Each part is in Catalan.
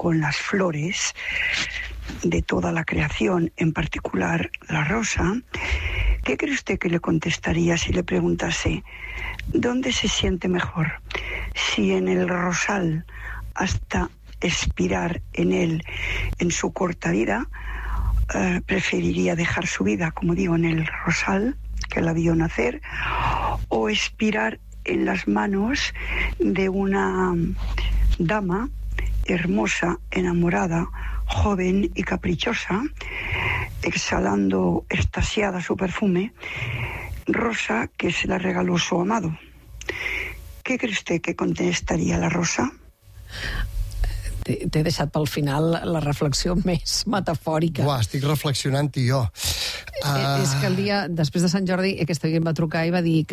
con las flores de toda la creación, en particular la rosa, ¿qué cree usted que le contestaría si le preguntase dónde se siente mejor? Si en el rosal hasta expirar en él en su corta vida, preferiría dejar su vida, como digo, en el rosal que la vio nacer, o expirar en las manos de una dama hermosa, enamorada, joven y caprichosa, exhalando extasiada su perfume, rosa que se la regaló su amado. ¿Qué cree usted que contestaría la rosa? T'he deixat pel final la reflexió més metafòrica. Uah, estic reflexionant-hi jo. És que el dia, després de Sant Jordi, aquesta em va trucar i va dir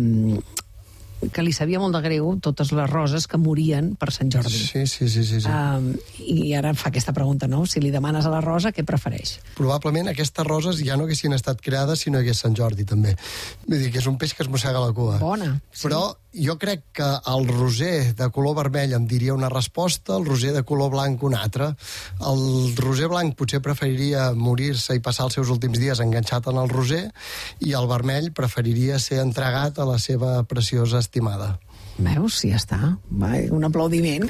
que li sabia molt de greu totes les roses que morien per Sant Jordi. Sí. I ara fa aquesta pregunta, no? Si li demanes a la rosa, què prefereix? Probablement aquestes roses ja no haguessin estat creades si no hi hagués Sant Jordi, també. Vull dir que és un peix que es mossega la cua. Bona. Sí. Però jo crec que el roser de color vermell em diria una resposta, el roser de color blanc una altra. El roser blanc potser preferiria morir-se i passar els seus últims dies enganxat en el roser, i el vermell preferiria ser entregat a la seva preciosa estimada. Veus? Ja està. Va, un aplaudiment.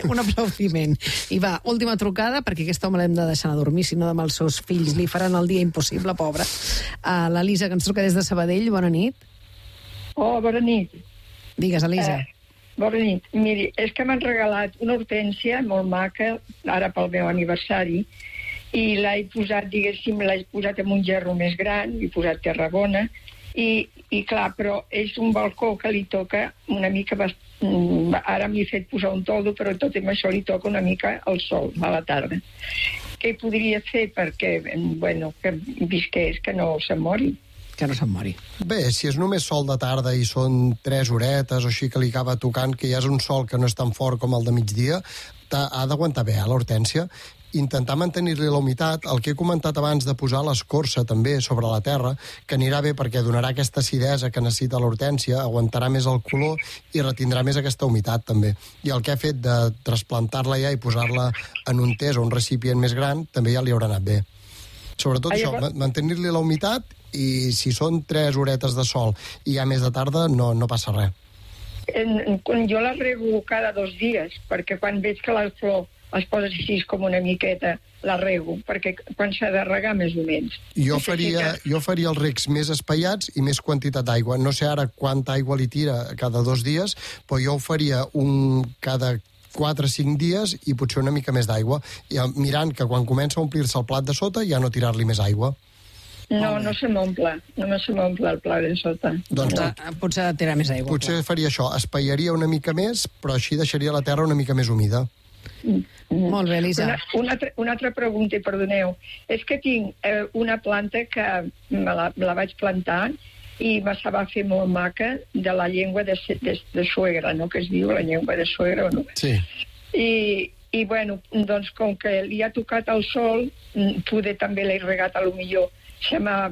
I va, última trucada, perquè aquest home l'hem de deixar a dormir, si no demà els seus fills li faran el dia impossible, pobra. L'Elisa, que ens truca des de Sabadell, bona nit. Oh, bona nit. Digues, Elisa. Bona nit. Miri, és que m'han regalat una hortènsia molt maca, ara pel meu aniversari, i l'he posat, diguéssim, l'he posat en un gerro més gran, he posat terra bona, i clar, però és un balcó que li toca una mica... Ara m'hi he fet posar un toldo, però tot i això li toca una mica el sol a la tarda. Què podria fer perquè, bueno, que visqués, que no se'n mori? Que no se'n mori. Bé, si és només sol de tarda i són 3 horetes o així que li acaba tocant, que ja és un sol que no és tan fort com el de migdia, ha d'aguantar bé, l'hortènsia. Intentar mantenir-li la humitat, el que he comentat abans de posar l'escorça també sobre la terra, que anirà bé perquè donarà aquesta acidesa que necessita l'hortènsia, aguantarà més el color i retindrà més aquesta humitat també. I el que he fet de trasplantar-la ja i posar-la en un tés o un recipient més gran també ja li haurà anat bé. Sobretot això, mantenir-li la humitat, i si són 3 horetes de sol i ja més de tarda no passa res. Jo la rego cada 2 dies, perquè quan veig que la flor es posa així com una miqueta, la rego, perquè quan s'ha de regar més o menys. Jo faria els regs més espaiats i més quantitat d'aigua. No sé ara quanta aigua li tira cada 2 dies, però jo ho faria cada 4 o 5 dies i potser una mica més d'aigua, mirant que quan comença a omplir-se el plat de sota ja no tirar-li més aigua. No se m'omple el plat de sota. Doncs potser ha de tirar més aigua. Potser faria això, espaiaria una mica més, però així deixaria la terra una mica més humida. Molt bé, Elisa. Una altra pregunta, i perdoneu. És que tinc una planta que la vaig plantar i me se va fer molt maca, de la llengua de suegra, no? Que es diu la llengua de suegra, no? Sí. I bueno, doncs com que li ha tocat el sol, poder també l'he regat a lo millor. La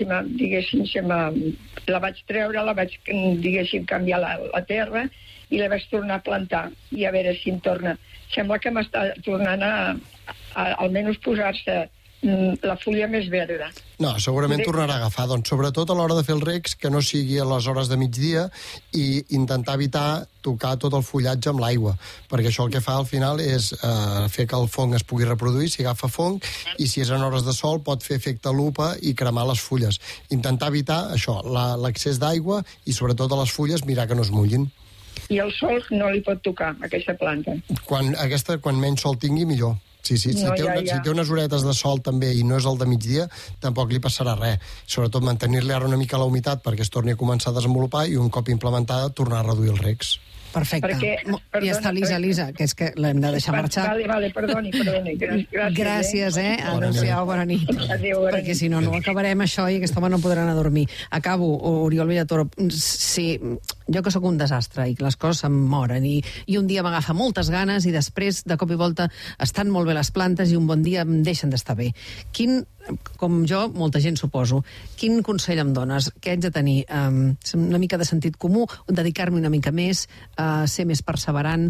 vaig treure, la vaig, diguéssim, canviar la terra i la vaig tornar a plantar, i a veure si em torna. Sembla que m'està tornant a almenys posar-se la fulla més verda. No, segurament tornarà a agafar, doncs, sobretot a l'hora de fer els regs, que no sigui a les hores de migdia, i intentar evitar tocar tot el fullatge amb l'aigua, perquè això el que fa al final és fer que el fong es pugui reproduir, si agafa fong, i si és en hores de sol pot fer efecte lupa i cremar les fulles. Intentar evitar això, l'excés d'aigua, i sobretot a les fulles mirar que no es mullin. I el sol no li pot tocar, aquesta planta? Quan menys sol tingui, millor. Sí, si té unes horetes de sol també i no és el de migdia, tampoc li passarà res. Sobretot mantenir-li ara una mica la humitat perquè es torni a començar a desenvolupar i un cop implementada tornar a reduir els regs. Perfecte. Ja està, Elisa, que és que l'hem de deixar marxar. Vale, perdoni. Gràcies, Adéu-siau, bona nit. Perquè si no acabarem això i aquest home no podrà anar a dormir. Acabo, Oriol Villatoro. Sí, Jo que sóc un desastre i que les coses se'm moren i un dia m'agafa moltes ganes i després, de cop i volta, estan molt bé les plantes i un bon dia em deixen d'estar bé. Com jo, molta gent suposo, quin consell em dones? Què haig de tenir? Una mica de sentit comú, dedicar-me una mica més, ser més perseverant,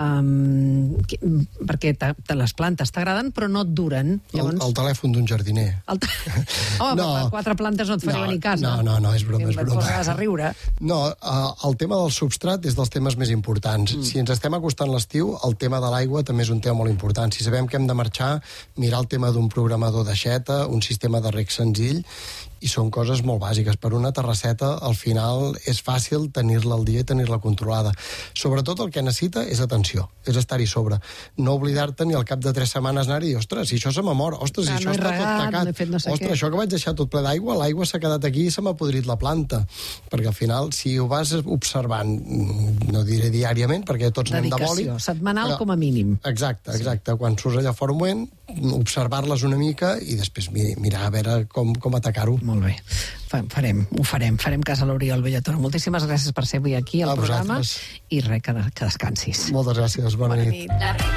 perquè les plantes t'agraden però no et duren. Llavors... El telèfon d'un jardiner. Home, no, per 4 plantes no et faria ni casa. No, és broma, és broma. Et poses a riure. No, el tema del substrat és dels temes més importants. Si ens estem acostant l'estiu, el tema de l'aigua també és un tema molt important. Si sabem que hem de marxar, mirar el tema d'un programador d'aixeta, un sistema de reg senzill, i són coses molt bàsiques. Per una terrasseta, al final, és fàcil tenir-la al dia i tenir-la controlada. Sobretot el que necessita és atenció, és estar-hi sobre. No oblidar-te ni al cap de 3 setmanes anar-hi i dir, ostres, si això se m'ha mort, ostres, si això està tot tacat, ostres, això que vaig deixar tot ple d'aigua, l'aigua s'ha quedat aquí i se m'ha podrit la planta. Perquè al final, si ho vas observant, no diré diàriament, perquè tots anem de boli... Dedicació, setmanal però, com a mínim. Exacte. Quan surts allà fora un moment, observar-les una mica i després mirar a veure com atacar-ho. Molt bé. Ho farem cas a l'Oriol Bellatoro. Moltíssimes gràcies per ser avui aquí al programa i res, que descansis. Moltes gràcies, bona nit.